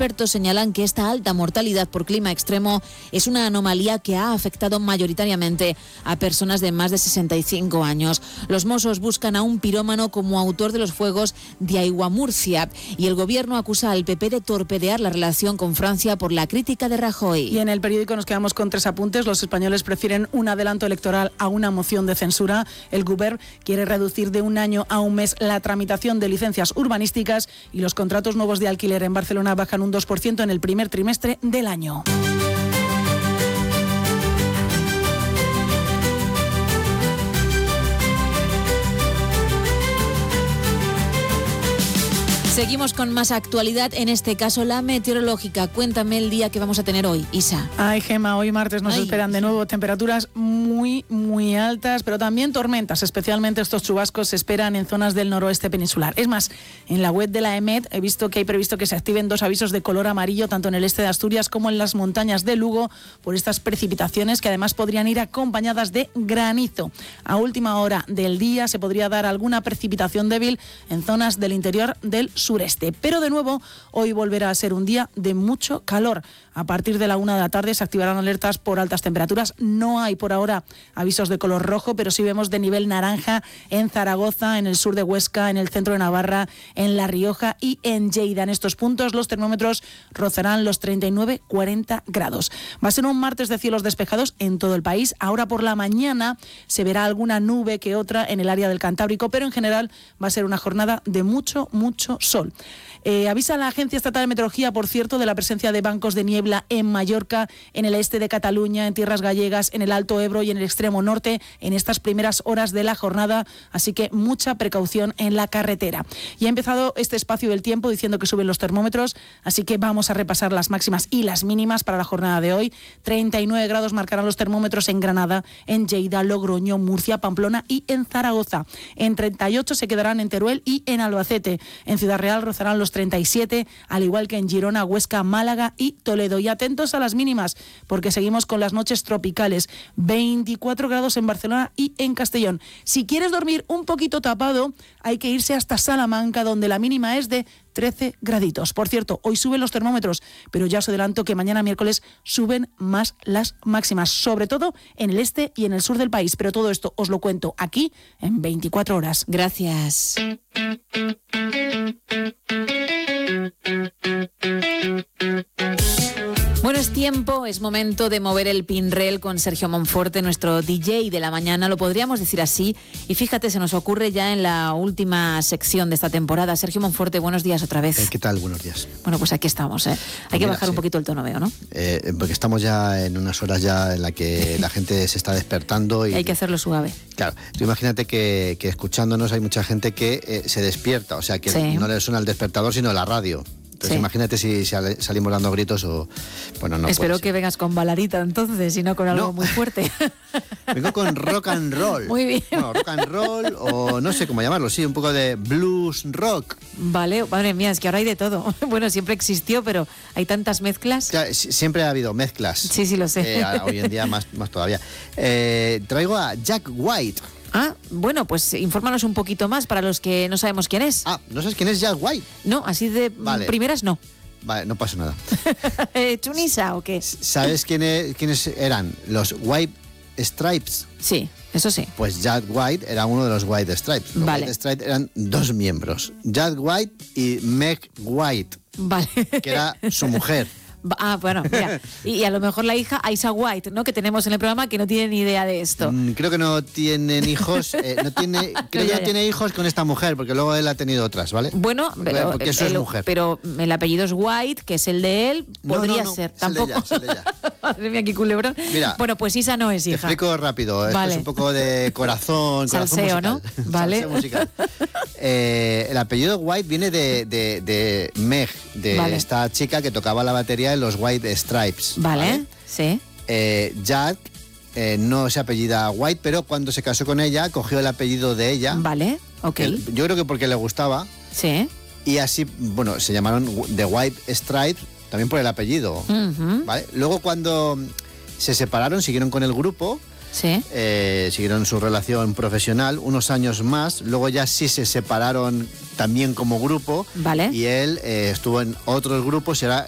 expertos señalan que esta alta mortalidad por clima extremo es una anomalía que ha afectado mayoritariamente a personas de más de 65 años. Los Mossos buscan a un pirómano como autor de los fuegos de Aiguamurcia y el gobierno acusa al PP de torpedear la relación con Francia por la crítica de Rajoy. Y en el periódico nos quedamos con 3 apuntes. Los españoles prefieren un adelanto electoral a una moción de censura. El Govern quiere reducir de un año a un mes la tramitación de licencias urbanísticas y los contratos nuevos de alquiler en Barcelona bajan un 2% en el primer trimestre del año. Seguimos con más actualidad, en este caso la meteorológica. Cuéntame el día que vamos a tener hoy, Isa. Ay, Gema, hoy martes nos esperan de nuevo temperaturas muy, muy altas, pero también tormentas. Especialmente estos chubascos se esperan en zonas del noroeste peninsular. Es más, en la web de la EMET he visto que hay previsto que se activen 2 avisos de color amarillo, tanto en el este de Asturias como en las montañas de Lugo, por estas precipitaciones que además podrían ir acompañadas de granizo. A última hora del día se podría dar alguna precipitación débil en zonas del interior del sureste. Pero de nuevo, hoy volverá a ser un día de mucho calor. A partir de la 1 de la tarde se activarán alertas por altas temperaturas. No hay por ahora avisos de color rojo, pero sí vemos de nivel naranja en Zaragoza, en el sur de Huesca, en el centro de Navarra, en La Rioja y en Lleida. En estos puntos los termómetros rozarán los 39-40 grados. Va a ser un martes de cielos despejados en todo el país. Ahora por la mañana se verá alguna nube que otra en el área del Cantábrico, pero en general va a ser una jornada de mucho sol. Avisa la Agencia Estatal de Meteorología, por cierto, de la presencia de bancos de niebla en Mallorca, en el este de Cataluña, en tierras gallegas, en el Alto Ebro y en el extremo norte en estas primeras horas de la jornada, así que mucha precaución en la carretera. Y ha empezado este espacio del tiempo diciendo que suben los termómetros, así que vamos a repasar las máximas y las mínimas para la jornada de hoy. 39 grados marcarán los termómetros en Granada, en Lleida, Logroño, Murcia, Pamplona y en Zaragoza. En 38 se quedarán en Teruel y en Albacete. En Ciudad Real rozarán los 37, al igual que en Girona, Huesca, Málaga y Toledo. Y atentos a las mínimas, porque seguimos con las noches tropicales. 24 grados en Barcelona y en Castellón. Si quieres dormir un poquito tapado, hay que irse hasta Salamanca, donde la mínima es de 13 graditos. Por cierto, hoy suben los termómetros, pero ya os adelanto que mañana miércoles suben más las máximas, sobre todo en el este y en el sur del país. Pero todo esto os lo cuento aquí en 24 horas. Gracias. Bueno, es tiempo, es momento de mover el pinrel con Sergio Monforte, nuestro DJ de la mañana, lo podríamos decir así. Y fíjate, se nos ocurre ya en la última sección de esta temporada. Sergio Monforte, buenos días otra vez. ¿Qué tal? Buenos días. Bueno, pues aquí estamos, ¿eh? Hay que bajar un poquito el tono, veo, ¿no? Porque estamos ya en unas horas ya en la que la gente se está despertando y... Hay que hacerlo suave. Claro, tú imagínate que escuchándonos hay mucha gente que se despierta, o sea, que no le suena el despertador, sino la radio. Entonces imagínate si salimos dando gritos o... Bueno, no. Espero que vengas con baladita entonces y no con algo muy fuerte. Vengo con rock and roll. Muy bien. Bueno, rock and roll o no sé cómo llamarlo, sí, un poco de blues rock. Vale, madre mía, es que ahora hay de todo. Bueno, siempre existió, pero hay tantas mezclas. Claro, siempre ha habido mezclas. Sí, lo sé. Hoy en día más todavía. Traigo a Jack White. Ah, bueno, pues infórmanos un poquito más para los que no sabemos quién es. Ah, ¿no sabes quién es Jack White? No, así de primeras no. Vale, no pasa nada. ¿Tunisa o qué? ¿Sabes quiénes eran? Los White Stripes. Sí, eso sí. Pues Jack White era uno de los White Stripes. Los White Stripes eran 2 miembros. Jack White y Meg White. Vale. Que era su mujer. Ah, bueno, mira. Y a lo mejor la hija Aisha White, ¿no? Que tenemos en el programa, que no tiene ni idea de esto. Creo que no tienen hijos. Creo que no tiene hijos con esta mujer, porque luego él ha tenido otras, ¿vale? Bueno, pero, porque eso es mujer. Pero el apellido es White, que es el de él. Podría ser. Tampoco. Es el de ella. Madre mía, qué culebrón. Mira, bueno, pues Isa no es hija. Te explico rápido. Vale. Esto es un poco de corazón. Salseo, ¿no? Vale. Salseo musical. El apellido White viene de Meg, de esta chica que tocaba la batería en los White Stripes. Vale. Sí. Jack no se apellida White, pero cuando se casó con ella, cogió el apellido de ella. Vale, ok. Yo creo que porque le gustaba. Sí. Y así, bueno, se llamaron The White Stripes, también por el apellido. ¿Vale? Luego cuando se separaron, siguieron con el grupo. Sí. Siguieron su relación profesional unos años más. Luego ya sí se separaron también como grupo. Vale. Y él estuvo en otros grupos y ahora